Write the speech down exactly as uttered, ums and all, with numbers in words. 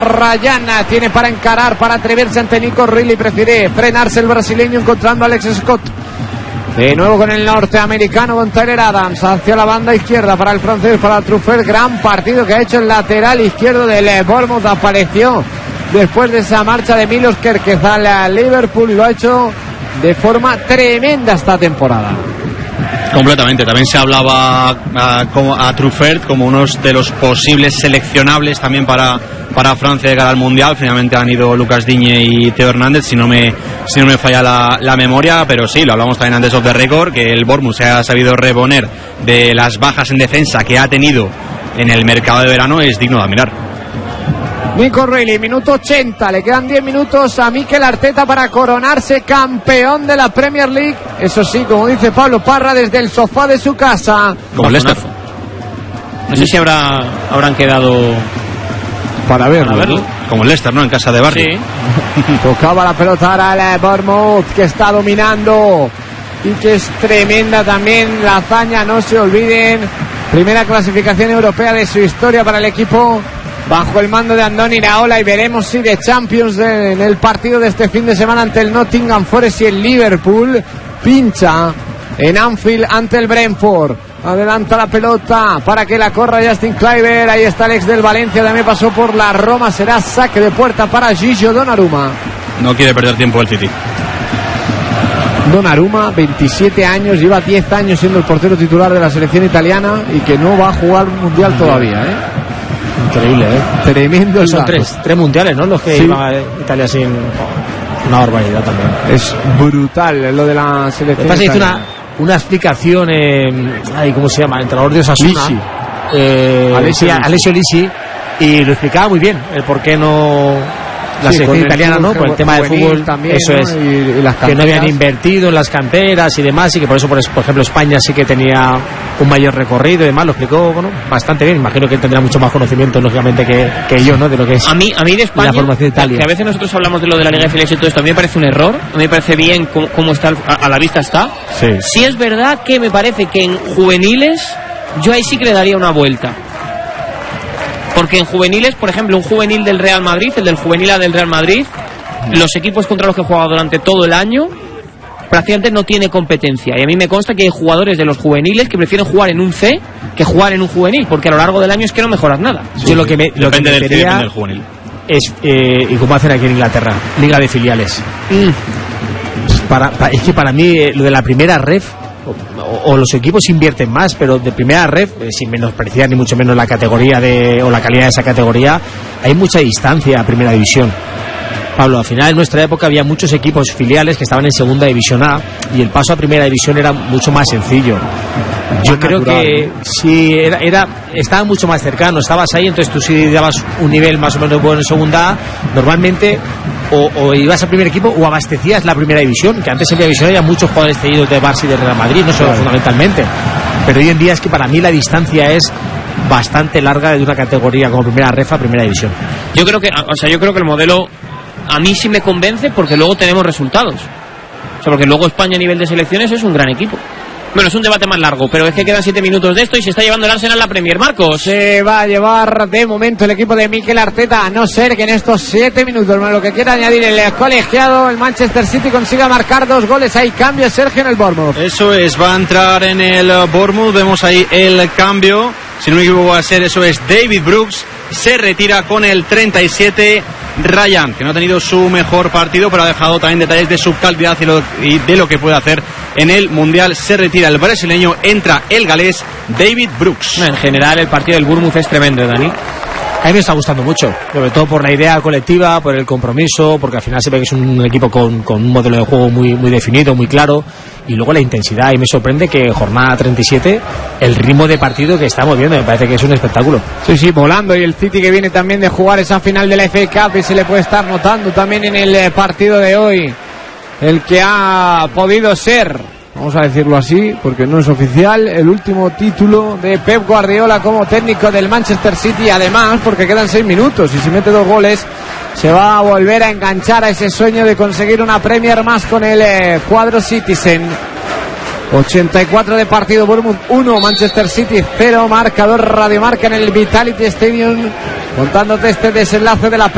Rayana tiene para encarar, para atreverse ante Nico Reilly, prefiere frenarse el brasileño encontrando a Alex Scott. De nuevo con el norteamericano, con Tyler Adams hacia la banda izquierda para el francés, para Truffert. Gran partido que ha hecho el lateral izquierdo del Bournemouth. Apareció después de esa marcha de Milos Kerkez al Liverpool y lo ha hecho de forma tremenda esta temporada. Completamente, también se hablaba a, a Truffert como uno de los posibles seleccionables también para, para Francia de cara al Mundial. Finalmente han ido Lucas Digne y Theo Hernández, si no me, si no me falla la, la memoria, pero sí, lo hablamos también antes of the record, que el Bournemouth se ha sabido reponer de las bajas en defensa que ha tenido en el mercado de verano, es digno de admirar. Nico Reilly, minuto ochenta, le quedan diez minutos a Mikel Arteta para coronarse campeón de la Premier League. Eso sí, como dice Pablo Parra, desde el sofá de su casa. Como el Leicester. No sé si habrá habrán quedado para verlo, para verlo. ¿no? Como el Leicester, ¿no? En casa de Barry. Sí. Tocaba la pelota ahora el Bournemouth, que está dominando y que es tremenda también la hazaña, no se olviden. Primera clasificación europea de su historia para el equipo bajo el mando de Andoni Iraola, y veremos si de Champions de, en el partido de este fin de semana ante el Nottingham Forest y el Liverpool pincha en Anfield ante el Brentford. Adelanta la pelota para que la corra Justin Kluivert. Ahí está el ex del Valencia, también pasó por la Roma. Será saque de puerta para Gigio Donnarumma. No quiere perder tiempo el City. Donnarumma, veintisiete años, lleva diez años siendo el portero titular de la selección italiana y que no va a jugar un mundial todavía, ¿eh? Increíble, ¿eh? Tremendo. Son tres, tres mundiales, ¿no? Los que sí. Iban a Italia sin... Una barbaridad también. Es brutal lo de la selección. Me hizo una, una explicación, eh, ay, ¿cómo se llama? El entrenador de Osasuna. Lisi. Eh, Alessio, sí, Alessio Lisi. Y lo explicaba muy bien, el por qué no... La sí, selección italiana, ¿no? Por el tema del fútbol, también, eso ¿no? es, y, y las que no habían invertido en las canteras y demás, y que por eso, por, por ejemplo, España sí que tenía un mayor recorrido y demás. Lo explicó, bueno, bastante bien. Imagino que él tendrá mucho más conocimiento, lógicamente, que, que yo, ¿no? De lo que es a mí, a mí de España, la formación de Italia. Que a veces nosotros hablamos de lo de la Liga de Filiales y todo esto, a mí me parece un error. A mí me parece bien cómo, cómo está, a, a la vista está. Sí. Sí es verdad que me parece que en juveniles yo ahí sí que le daría una vuelta. Porque en juveniles, por ejemplo, un juvenil del Real Madrid, el del juvenil A del Real Madrid, los equipos contra los que he jugado durante todo el año prácticamente no tiene competencia, y a mí me consta que hay jugadores de los juveniles que prefieren jugar en un C que jugar en un juvenil, porque a lo largo del año es que no mejoras nada. Sí, yo lo que me, lo depende que del, depende del juvenil es eh, y como hacen aquí en Inglaterra, liga de filiales. mm. para, para, es que para mí eh, lo de la primera ref o, o los equipos invierten más, pero de primera ref, eh, sin menospreciar ni mucho menos la categoría de o la calidad de esa categoría, hay mucha distancia a primera división. Pablo, al final en nuestra época había muchos equipos filiales que estaban en segunda división A y el paso a primera división era mucho más sencillo. Yo creo natural, que ¿no? sí, era, era, estaba mucho más cercano, estabas ahí, entonces tú si dabas un nivel más o menos bueno en segunda A, normalmente o, o ibas al primer equipo o abastecías la primera división, que antes en primera división había muchos jugadores cedidos de Barça y de Real Madrid, no solo claro. fundamentalmente, pero hoy en día es que para mí la distancia es bastante larga de una categoría como primera ref a primera división. Yo creo que, o sea, yo creo que el modelo a mí sí me convence porque luego tenemos resultados. O sea, porque luego España a nivel de selecciones es un gran equipo. Bueno, es un debate más largo, pero es que quedan siete minutos de esto y se está llevando el Arsenal la Premier, Marcos. Se va a llevar de momento el equipo de Mikel Arteta, a no ser que en estos siete minutos, lo que quiera añadir el colegiado, el Manchester City consiga marcar dos goles. Hay cambio, Sergio, en el Bournemouth. Eso es, va a entrar en el Bournemouth, vemos ahí el cambio. Si no me equivoco va a ser, eso es David Brooks, se retira con el treinta y siete. Ryan, que no ha tenido su mejor partido, pero ha dejado también detalles de su calidad y, lo, y de lo que puede hacer en el Mundial. Se retira el brasileño, entra el galés David Brooks. En general el partido del Bournemouth es tremendo, Dani. A mí me está gustando mucho, sobre todo por la idea colectiva, por el compromiso, porque al final se ve que es un equipo con, con un modelo de juego muy, muy definido, muy claro, y luego la intensidad. Y me sorprende que jornada treinta y siete, el ritmo de partido que estamos viendo, me parece que es un espectáculo. Sí, sí, volando. Y el City que viene también de jugar esa final de la F A Cup y se le puede estar notando también en el partido de hoy el que ha podido ser, vamos a decirlo así, porque no es oficial, el último título de Pep Guardiola como técnico del Manchester City. Además, porque quedan seis minutos y si mete dos goles se va a volver a enganchar a ese sueño de conseguir una Premier más con el eh, cuadro Citizen. ochenta y cuatro de partido, Bournemouth uno, Manchester City cero, marcador Radio Marca en el Vitality Stadium, contándote este desenlace de la